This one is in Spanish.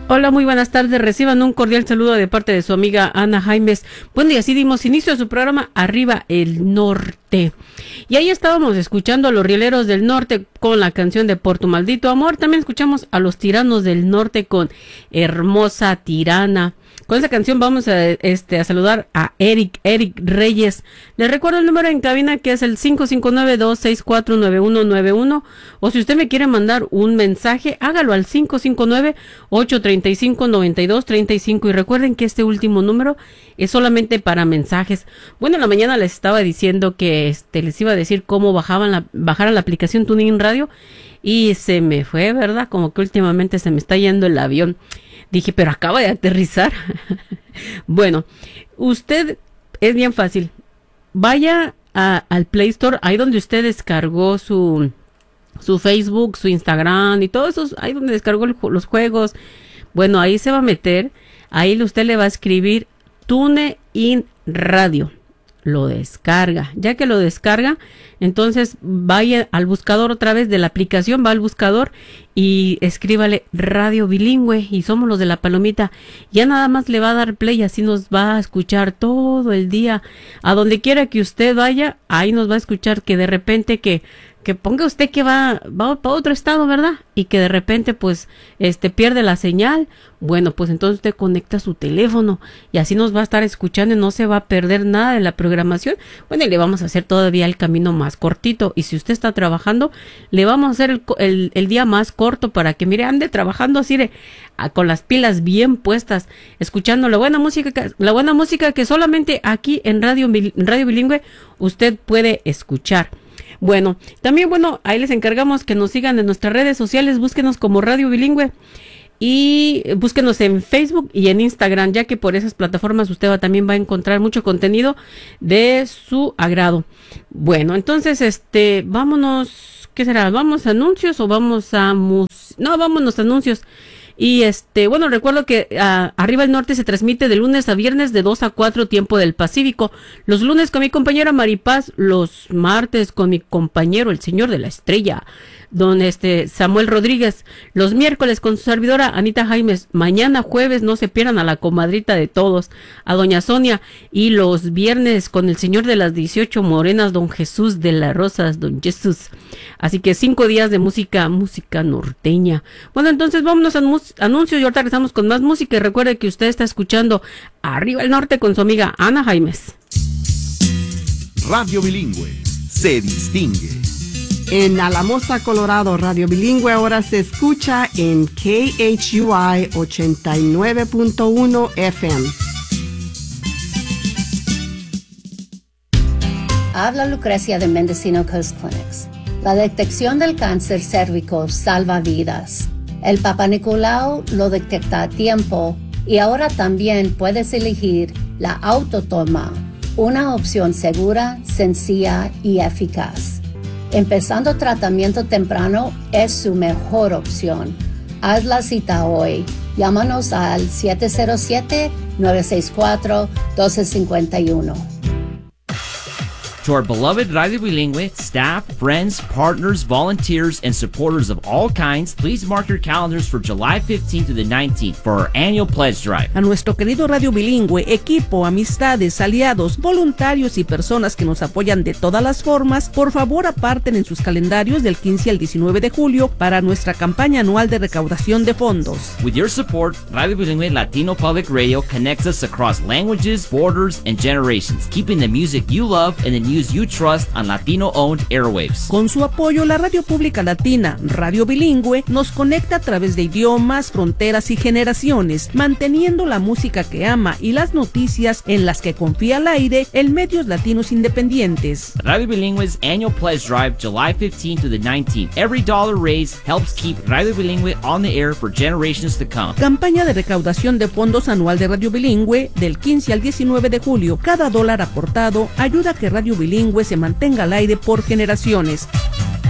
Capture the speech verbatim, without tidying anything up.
Hola, muy buenas tardes. Reciban un cordial saludo de parte de su amiga Ana Jaimes. Bueno, y así dimos inicio a su programa Arriba el Norte. Y ahí estábamos escuchando a los Rieleros del Norte con la canción de Por tu maldito amor. También escuchamos a los Tiranos del Norte con Hermosa Tirana. Con esa canción vamos a, este, a saludar a Eric, Eric Reyes. Les recuerdo el número en cabina que es el cinco cinco nueve, dos seis cuatro, nueve uno nueve uno. O si usted me quiere mandar un mensaje, hágalo al cinco cinco nueve, ocho tres cinco, nueve dos tres cinco. Y recuerden que este último número es solamente para mensajes. Bueno, en la mañana les estaba diciendo que este, les iba a decir cómo bajaban la, bajaran la aplicación TuneIn Radio. Y se me fue, ¿verdad? Como que últimamente se me está yendo el avión. Dije, pero acaba de aterrizar. Bueno, usted es bien fácil. Vaya a, al Play Store, ahí donde usted descargó su, su Facebook, su Instagram y todo eso, ahí donde descargó el, los juegos. Bueno, ahí se va a meter, ahí usted le va a escribir TuneIn Radio. Lo descarga. Ya que lo descarga, entonces vaya al buscador otra vez de la aplicación, va al buscador y escríbale Radio Bilingüe y somos los de la palomita. Ya nada más le va a dar play, así nos va a escuchar todo el día. A donde quiera que usted vaya, ahí nos va a escuchar. Que de repente que que ponga usted que va, va para otro estado, ¿verdad? Y que de repente pues este pierde la señal. Bueno, pues entonces usted conecta su teléfono y así nos va a estar escuchando y no se va a perder nada de la programación. Bueno, y le vamos a hacer todavía el camino más cortito. Y si usted está trabajando, le vamos a hacer el, el, el día más corto para que, mire, ande trabajando así de, a, con las pilas bien puestas, escuchando la buena música, la buena música que solamente aquí en Radio, Radio Bilingüe usted puede escuchar. Bueno, también, bueno, ahí les encargamos que nos sigan en nuestras redes sociales, búsquenos como Radio Bilingüe y búsquenos en Facebook y en Instagram, ya que por esas plataformas usted va, también va a encontrar mucho contenido de su agrado. Bueno, entonces, este, vámonos, ¿qué será? ¿Vamos a anuncios o vamos a mus... No, vámonos a anuncios. Y este, bueno, recuerdo que uh, Arriba el Norte se transmite de lunes a viernes de dos a cuatro tiempo del Pacífico. Los lunes con mi compañera Maripaz, los martes con mi compañero el Señor de la Estrella, don este Samuel Rodríguez, los miércoles con su servidora Anita Jaimes, mañana jueves no se pierdan a la comadrita de todos, a doña Sonia, y los viernes con el Señor de las dieciocho morenas, don Jesús de las Rosas, don Jesús. Así que cinco días de música, música norteña. Bueno, entonces vámonos a anuncios y ahorita regresamos con más música. Y recuerde que usted está escuchando Arriba el Norte con su amiga Ana Jaimes. Radio Bilingüe se distingue. En Alamosa, Colorado, Radio Bilingüe ahora se escucha en K H U I ochenta y nueve punto uno F M. Habla Lucrecia de Mendocino Coast Clinics. La detección del cáncer cérvico salva vidas. El Papa Nicolau lo detecta a tiempo y ahora también puedes elegir la autotoma, una opción segura, sencilla y eficaz. Empezando tratamiento temprano es su mejor opción. Haz la cita hoy. Llámanos al siete cero siete, nueve seis cuatro, uno dos cinco uno. To our beloved Radio Bilingüe staff, friends, partners, volunteers, and supporters of all kinds, please mark your calendars for July fifteenth to the nineteenth for our annual pledge drive. A nuestro querido Radio Bilingüe, equipo, amistades, aliados, voluntarios y personas que nos apoyan de todas las formas, por favor aparten en sus calendarios del quince al diecinueve de julio para nuestra campaña anual de recaudación de fondos. With your support, Radio Bilingüe Latino Public Radio connects us across languages, borders, and generations, keeping the music you love and the news you trust on Latino-owned airwaves. Con su apoyo, la radio pública latina, Radio Bilingüe, nos conecta a través de idiomas, fronteras y generaciones, manteniendo la música que ama y las noticias en las que confía al aire en medios latinos independientes. Radio Bilingüe's annual pledge drive, July fifteenth to the nineteenth. Every dollar raised helps keep Radio Bilingüe on the air for generations to come. Campaña de recaudación de fondos anual de Radio Bilingüe del quince al diecinueve de julio. Cada dólar aportado ayuda a que Radio Bilingüe se mantenga al aire por generaciones.